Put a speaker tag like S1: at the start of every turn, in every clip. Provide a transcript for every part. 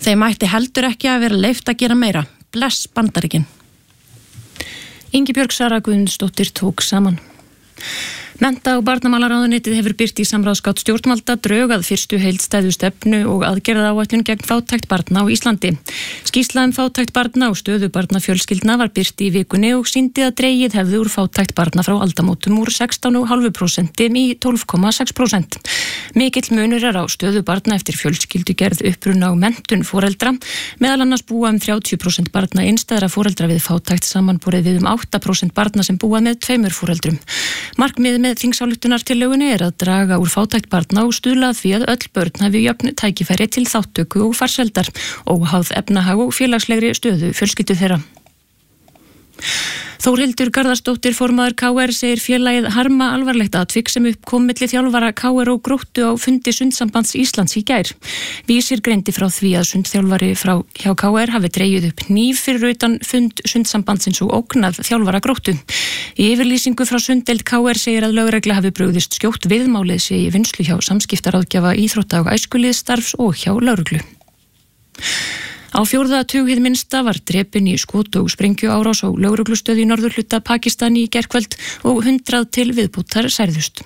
S1: Þeim ætti heldur ekki að vera leyft að gera meira. Bless Bandaríkin.
S2: Ingibjörg Sara Guðmundsdóttir tók saman. Mennta- og barnamálaráðuneytið hefur birt í samráðsgátt stjórnvalda drög að fyrstu heildstæðu stefnu og aðgerðaáætlun gegn fátækt barna á Íslandi. Skýrsla fátækt barna og stöðu barnafjölskyldna var birt í vikunni og sýndi að dregið hefði úr fátækt barna frá aldamótum úr 16,5% í 12,6%. Mikill munur á stöðu barna eftir fjölskyldugerð, uppruna og menntun foreldra. Meðal annars búa 30% barna einstæðra foreldra við fátækt samanborið við 8% barna sem búa með 2 foreldrum. Markmið með þingsályktunartillögunni að draga úr fátækt barna og stuðla að því að öll börn hafi jöfn tækifæri til þátttöku og farsældar, óháð efnahag og félagslegri stöðu fjölskyldu þeirra. Þórhildur Garðarsdóttir formaður KR segir félagið harma alvarlegt atvik sem upp kom milli þjálfara KR og Gróttu á fundi Sundsambands Íslands í gær. Vísir greindi frá því að sundþjálfari hjá KR hafi dregið upp hníf fyrir utan fund Sundsambandsins og ógnað þjálfara Gróttu. Í yfirlýsingu frá sunddeild KR segir að lögregla hafi brugðist skjótt viðmálið sé í vinslu hjá samskiptaráðgjafa íþrótta- og æskulýðsstarfs og hjá lögreglu. Á 4. tug hið minnsta var drepinn í skot- og sprengjuárás á lögreglustöð í norðurhluta Pakistan í gærkvöld og 100 til viðbótar særðust.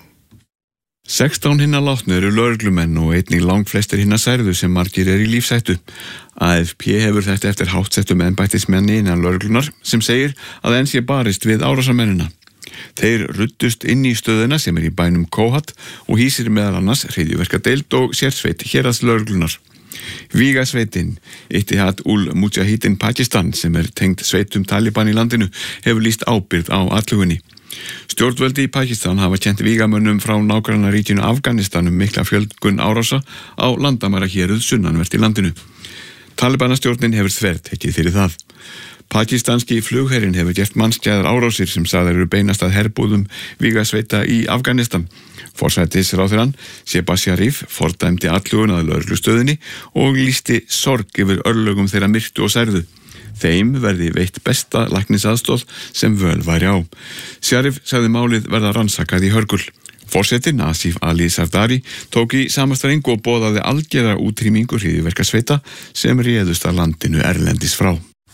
S3: 16 hinna látnu eru lögreglumenn og einnig langflestir hinna særðu sem margir í lífshættu. AFP hefur þetta eftir háttsettum embættismenni innan lögreglunar sem segir að enn sé barist við árásamennina. Þeir ruddust inn í stöðuna sem í bænum Kohat og hýsir meðal annars hryðjuverkadeild og sérsveit héraðslögreglunar. Vígasveitin Ittihad ul Mujahidin Pakistan sem tengd sveitum Taliban í landinu hefur lýst ábyrgð á athugunni. Stjórnvöldi í Pakistan hafa kennt vígamönnum frá nágrannaríkinu Afganistan mikla fjölgun árása á landamærahéruð sunnanvert í landinu. Talibanastjórnin hefur þvertekið fyrir það. Pakistanski flugherinn hefur gert mannskæðar árásir sem sagðar eru beinast að herbúðum vígasveita í Afganistan. Forsætisráðherrann Shehbaz Sharif fordæmdi athugun að lögreglustöðinni og lýsti sorg yfir örlögum þeirra myrtu og særðu. Þeim verði veitt besta læknisaðstoð sem völ væri á. Sharif sagði málið verða rannsakað í hörgul. Forsetinn Asif Ali Zardari tók í samastarengu og boðaði algera útrýmingu hryðjuverkasveita sem réðust að landinu erlendis frá.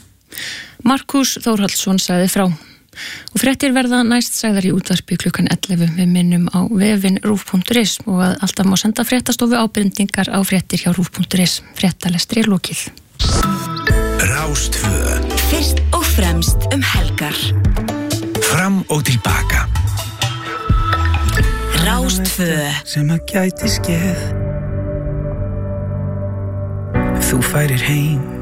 S2: Markus Þórhallsson sagði frá. Og fréttir verða næst sagðar í útvarpi klukkan 11. Við minnum á vefinn rúv.is og að alltaf má senda fréttastofu ábendingar á fréttir hjá rúv.is. Fréttalestri lokið.
S4: Rástvö.
S5: Fyrst og fremst helgar.
S4: Fram og tilbaka.
S5: Rástvö.
S4: Sem að gæti skeð. Þú færir heim